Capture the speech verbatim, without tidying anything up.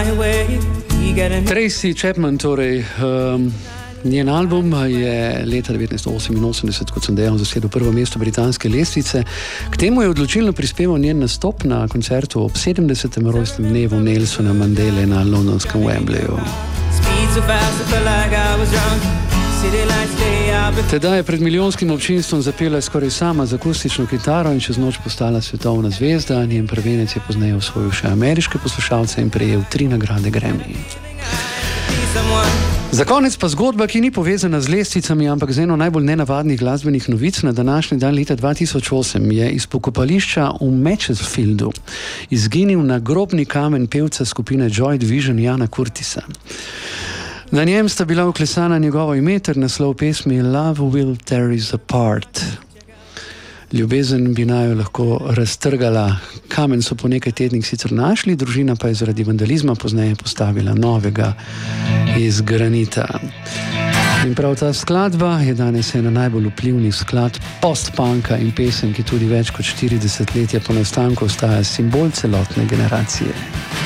Tracy Chapman, torej um, njen album je leta devetnajststo oseminosemdeset, kot sem dejal, zasedel prvo mesto britanske lestvice. K temu je odločilno prispeval njen nastop na koncertu ob sedemdesetem rojstnem dnevu Nelsona Mandele na londonskem Wembleyu. Tedaj je pred milijonskim občinstvom zapela skoraj sama z akustično kitaro in čez noč postala svetovna zvezda. Njen prvenec je pozneje osvojil še ameriške poslušalce in prejel tri nagrade Grammy. Za konec pa zgodba, ki ni povezana z lestvicami, ampak z eno najbolj nenavadnih glasbenih novic. Na današnji dan leta dva tisoč osem je iz pokopališča v Macclesfieldu izginil nagrobni kamen pevca skupine Joy Division Jana Curtisa. Na njem sta bila vklesana njegovo ime ter naslov pesmi Love Will Tear Us Apart. Ljubezen bi naju lahko raztrgala. Kamen so po nekaj tednih sicer našli, družina pa je zaradi vandalizma pozneje postavila novega iz granita. In prav ta skladba je danes ena najbolj vplivnih skladb post-punka in pesem, ki tudi več kot štiri desetletja po nastanku ostaja simbol celotne generacije.